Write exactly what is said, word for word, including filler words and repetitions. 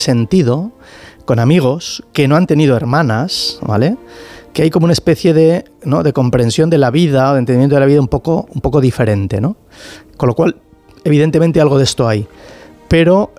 sentido con amigos que no han tenido hermanas, ¿vale? Que hay como una especie de, ¿no?, de comprensión de la vida o de entendimiento de la vida un poco, un poco diferente, ¿no? Con lo cual, evidentemente algo de esto hay. Pero